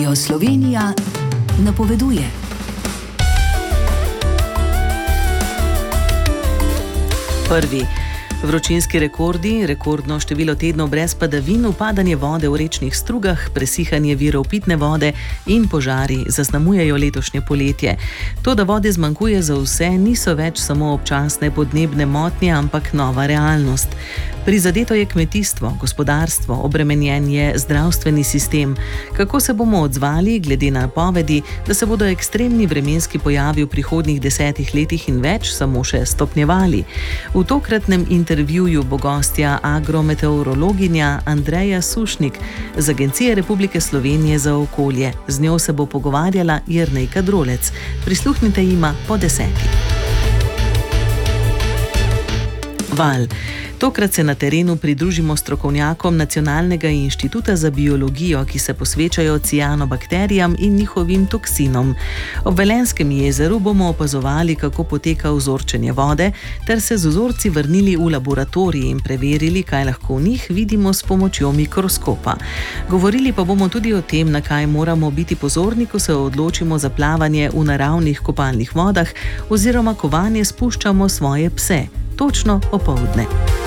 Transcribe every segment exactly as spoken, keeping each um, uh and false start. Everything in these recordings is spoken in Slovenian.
Jo Slovenija napoveduje. Prvi. Vročinski rekordi, rekordno število tednov brez padavin, upadanje vode v rečnih strugah, presihanje virov pitne vode in požari zaznamujejo letošnje poletje. To, da vode zmanjkuje za vse, niso več samo občasne podnebne motnje, ampak nova realnost. Prizadeto je kmetijstvo, gospodarstvo, obremenjen je zdravstveni sistem. Kako se bomo odzvali glede na napovedi, da se bodo ekstremni vremenski pojavi v prihodnjih desetih letih in več samo še stopnjevali? V tokratnem intervjuju bo gostja agrometeorologinja Andreja Sušnik z Agencije Republike Slovenije za okolje. Z njo se bo pogovarjala Jernejka Drolec. Prisluhnite jima po deseti. Val. Tokrat se na terenu pridružimo strokovnjakom Nacionalnega inštituta za biologijo, ki se posvečajo cianobakterijam in njihovim toksinom. Ob Velenjskem jezeru bomo opazovali, kako poteka vzorčenje vode, ter se z vzorci vrnili v laboratorij in preverili, kaj lahko v njih vidimo s pomočjo mikroskopa. Govorili pa bomo tudi o tem, na kaj moramo biti pozorni, ko se odločimo za plavanje v naravnih kopalnih vodah oziroma ko vanje spuščamo svoje pse. Točno opoldne.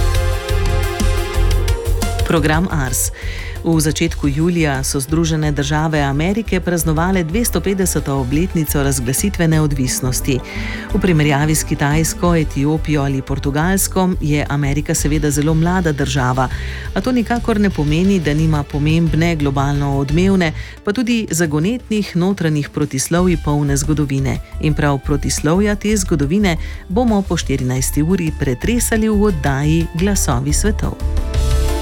Program Ars. V začetku julija so Združene države Amerike praznovale dvesto petdeseto obletnico razglasitve neodvisnosti. V primerjavi s Kitajsko, Etiopijo ali Portugalsko je Amerika seveda zelo mlada država, a to nikakor ne pomeni, da nima pomembne, globalno odmevne, pa tudi zagonetnih notranjih protislovij polne zgodovine. In prav protislovja te zgodovine bomo po štirinajsti uri pretresali v oddaji Glasovi svetov.